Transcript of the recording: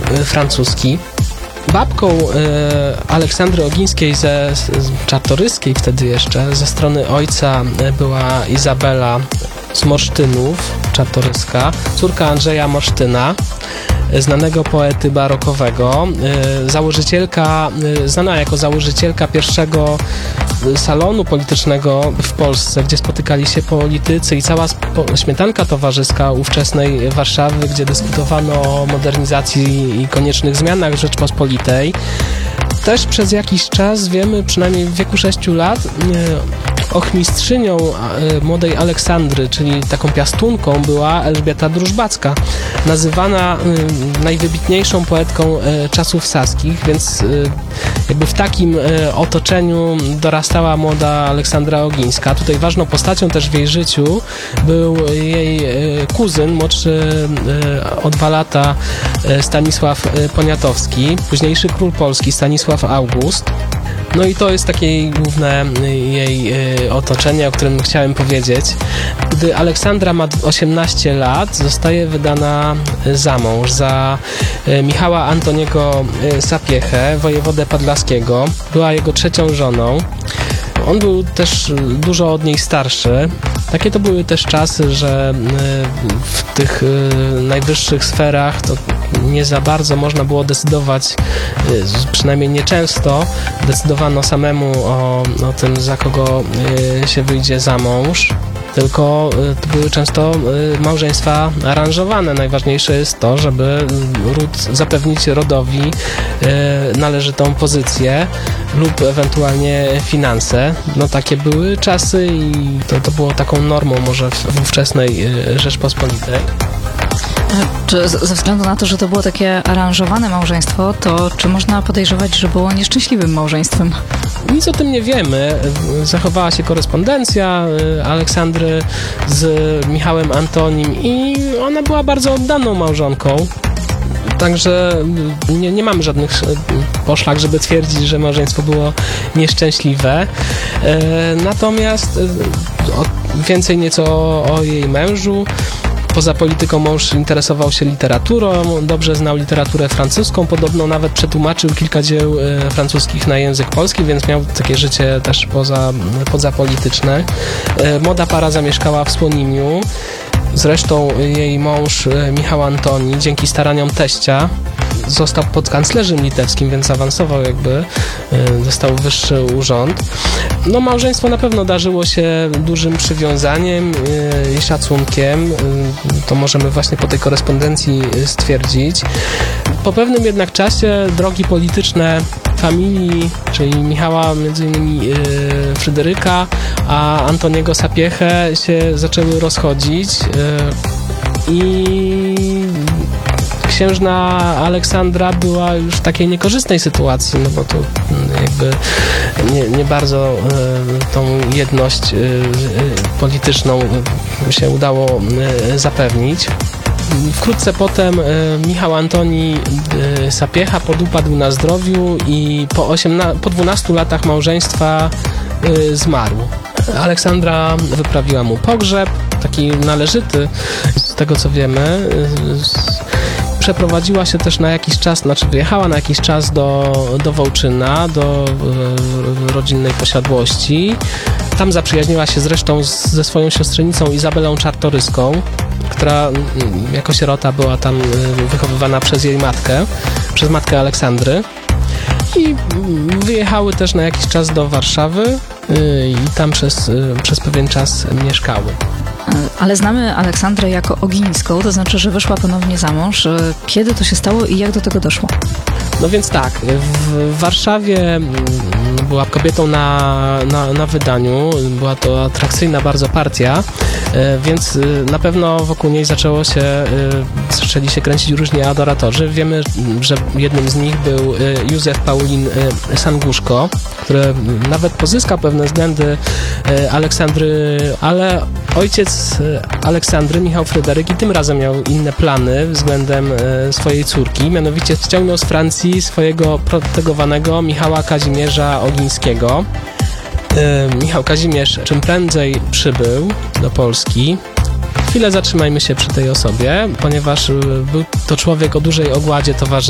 francuski. Babką Aleksandry Ogińskiej Czartoryskiej wtedy jeszcze, ze strony ojca była Izabela z Morsztynów, Czartoryska, córka Andrzeja Morsztyna, znanego poety barokowego, znana jako założycielka pierwszego salonu politycznego w Polsce, gdzie spotykali się politycy i cała śmietanka towarzyska ówczesnej Warszawy, gdzie dyskutowano o modernizacji i koniecznych zmianach Rzeczpospolitej. Też przez jakiś czas wiemy, przynajmniej w wieku 6 lat, ochmistrzynią młodej Aleksandry, czyli taką piastunką, była Elżbieta Drużbacka, nazywana najwybitniejszą poetką czasów saskich, więc jakby w takim otoczeniu dorastała młoda Aleksandra Ogińska. Tutaj ważną postacią też w jej życiu był jej kuzyn, młodszy o 2 lata, Stanisław Poniatowski, późniejszy król Polski Stanisław August. No i to jest takie główne jej otoczenie, o którym chciałem powiedzieć. Gdy Aleksandra ma 18 lat, zostaje wydana za mąż za Michała Antoniego Sapiehę, wojewodę podlaskiego. Była jego 3. żoną. On był też dużo od niej starszy. Takie to były też czasy, że w tych najwyższych sferach to nie za bardzo można było decydować, przynajmniej nieczęsto decydowano samemu o tym, za kogo się wyjdzie za mąż. Tylko to były często małżeństwa aranżowane. Najważniejsze jest to, żeby zapewnić rodowi należytą pozycję lub ewentualnie finanse. No takie były czasy i to było taką normą może w ówczesnej Rzeczpospolitej. Czy ze względu na to, że to było takie aranżowane małżeństwo, to czy można podejrzewać, że było nieszczęśliwym małżeństwem? Nic o tym nie wiemy. Zachowała się korespondencja Aleksandry z Michałem Antonim i ona była bardzo oddaną małżonką. Także nie mamy żadnych poszlak, żeby twierdzić, że małżeństwo było nieszczęśliwe. Natomiast więcej nieco o jej mężu. Poza polityką mąż interesował się literaturą, dobrze znał literaturę francuską, podobno nawet przetłumaczył kilka dzieł francuskich na język polski, więc miał takie życie też pozapolityczne. Młoda para zamieszkała w Słonimiu. Zresztą jej mąż Michał Antoni, dzięki staraniom teścia, został podkanclerzem litewskim, więc awansował dostał wyższy urząd. No małżeństwo na pewno darzyło się dużym przywiązaniem i szacunkiem. To możemy właśnie po tej korespondencji stwierdzić. Po pewnym jednak czasie drogi polityczne familii, czyli Michała, między innymi Fryderyka, a Antoniego Sapiehę się zaczęły rozchodzić i księżna Aleksandra była już w takiej niekorzystnej sytuacji, no bo to jakby nie bardzo tą jedność polityczną się udało zapewnić. Wkrótce potem Michał Antoni Sapiecha podupadł na zdrowiu i po 12 latach małżeństwa zmarł. Aleksandra wyprawiła mu pogrzeb, taki należyty, z tego co wiemy. Przeprowadziła się też na jakiś czas, wyjechała na jakiś czas do Wołczyna, do rodzinnej posiadłości. Tam zaprzyjaźniła się zresztą ze swoją siostrzenicą Izabelą Czartoryską, która jako sierota była tam wychowywana przez jej matkę, przez matkę Aleksandry. I wyjechały też na jakiś czas do Warszawy i tam przez pewien czas mieszkały. Ale znamy Aleksandrę jako Ogińską, to znaczy, że wyszła ponownie za mąż. Kiedy to się stało i jak do tego doszło? No więc tak, w Warszawie była kobietą na wydaniu, była to atrakcyjna bardzo partia, więc na pewno wokół niej zaczęli się kręcić różni adoratorzy. Wiemy, że jednym z nich był Józef Paulin Sanguszko, który nawet pozyskał pewne względy Aleksandry, ale ojciec Aleksandry, Michał Fryderyk, i tym razem miał inne plany względem swojej córki, mianowicie ściągnął z Francji swojego protegowanego Michała Kazimierza Ogińskiego. Michał Kazimierz czym prędzej przybył do Polski. Chwilę zatrzymajmy się przy tej osobie, ponieważ był to człowiek o dużej ogładzie towarzyskiej.